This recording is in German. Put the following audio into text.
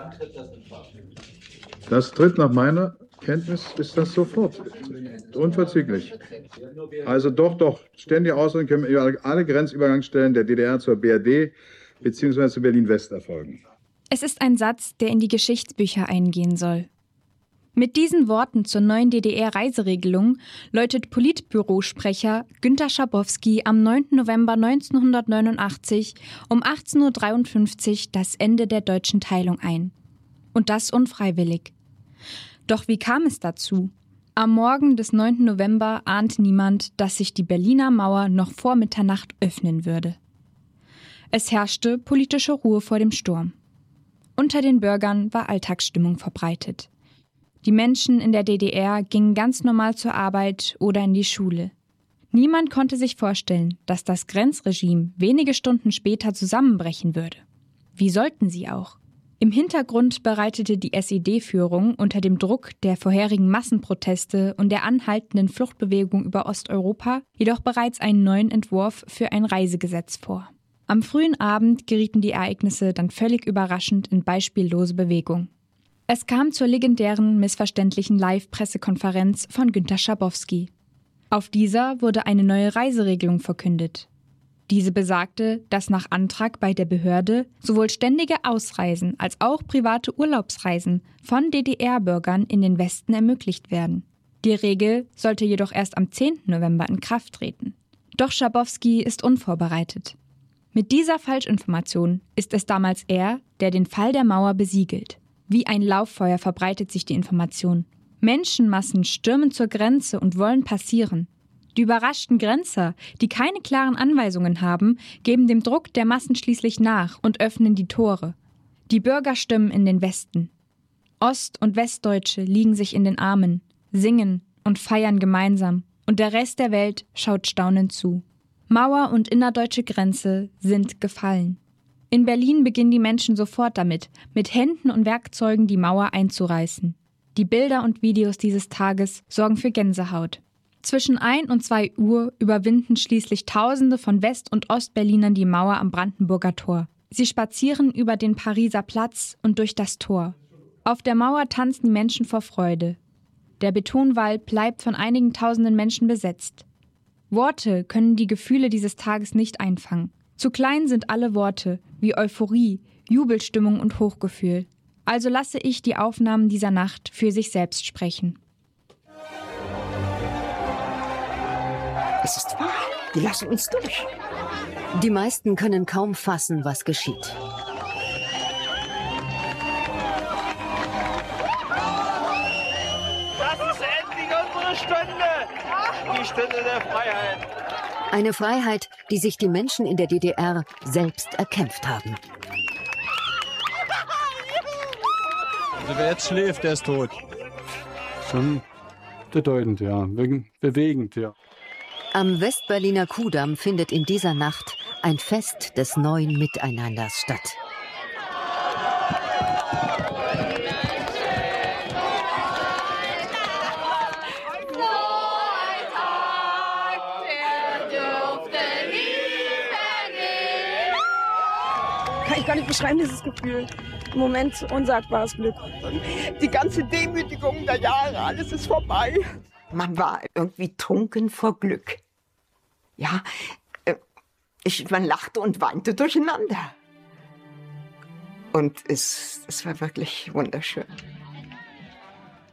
Das tritt nach meiner Kenntnis, ist das sofort. Unverzüglich. Also doch, ständige Ausdrücke können über alle Grenzübergangsstellen der DDR zur BRD bzw. zu Berlin-West erfolgen. Es ist ein Satz, der in die Geschichtsbücher eingehen soll. Mit diesen Worten zur neuen DDR-Reiseregelung läutet Politbürosprecher Günter Schabowski am 9. November 1989 um 18:53 Uhr das Ende der deutschen Teilung ein. Und das unfreiwillig. Doch wie kam es dazu? Am Morgen des 9. November ahnt niemand, dass sich die Berliner Mauer noch vor Mitternacht öffnen würde. Es herrschte politische Ruhe vor dem Sturm. Unter den Bürgern war Alltagsstimmung verbreitet. Die Menschen in der DDR gingen ganz normal zur Arbeit oder in die Schule. Niemand konnte sich vorstellen, dass das Grenzregime wenige Stunden später zusammenbrechen würde. Wie sollten sie auch? Im Hintergrund bereitete die SED-Führung unter dem Druck der vorherigen Massenproteste und der anhaltenden Fluchtbewegung über Osteuropa jedoch bereits einen neuen Entwurf für ein Reisegesetz vor. Am frühen Abend gerieten die Ereignisse dann völlig überraschend in beispiellose Bewegung. Es kam zur legendären, missverständlichen Live-Pressekonferenz von Günter Schabowski. Auf dieser wurde eine neue Reiseregelung verkündet. Diese besagte, dass nach Antrag bei der Behörde sowohl ständige Ausreisen als auch private Urlaubsreisen von DDR-Bürgern in den Westen ermöglicht werden. Die Regel sollte jedoch erst am 10. November in Kraft treten. Doch Schabowski ist unvorbereitet. Mit dieser Falschinformation ist es damals er, der den Fall der Mauer besiegelt. Wie ein Lauffeuer verbreitet sich die Information. Menschenmassen stürmen zur Grenze und wollen passieren. Die überraschten Grenzer, die keine klaren Anweisungen haben, geben dem Druck der Massen schließlich nach und öffnen die Tore. Die Bürger stürmen in den Westen. Ost- und Westdeutsche liegen sich in den Armen, singen und feiern gemeinsam. Und der Rest der Welt schaut staunend zu. Mauer und innerdeutsche Grenze sind gefallen. In Berlin beginnen die Menschen sofort damit, mit Händen und Werkzeugen die Mauer einzureißen. Die Bilder und Videos dieses Tages sorgen für Gänsehaut. Zwischen 1 und 2 Uhr überwinden schließlich Tausende von West- und Ostberlinern die Mauer am Brandenburger Tor. Sie spazieren über den Pariser Platz und durch das Tor. Auf der Mauer tanzen die Menschen vor Freude. Der Betonwall bleibt von einigen tausenden Menschen besetzt. Worte können die Gefühle dieses Tages nicht einfangen. Zu klein sind alle Worte, wie Euphorie, Jubelstimmung und Hochgefühl. Also lasse ich die Aufnahmen dieser Nacht für sich selbst sprechen. Es ist wahr, die lassen uns durch. Die meisten können kaum fassen, was geschieht. Das ist endlich unsere Stunde! Die Stunde der Freiheit. Eine Freiheit, die sich die Menschen in der DDR selbst erkämpft haben. Also wer jetzt schläft, der ist tot. Schon bedeutend, ja. Bewegend, ja. Am Westberliner Kudamm findet in dieser Nacht ein Fest des neuen Miteinanders statt. Kann ich gar nicht beschreiben, dieses Gefühl. Im Moment unsagbares Glück. Die ganze Demütigung der Jahre, alles ist vorbei. Man war irgendwie trunken vor Glück. Ja, man lachte und weinte durcheinander. Und es war wirklich wunderschön.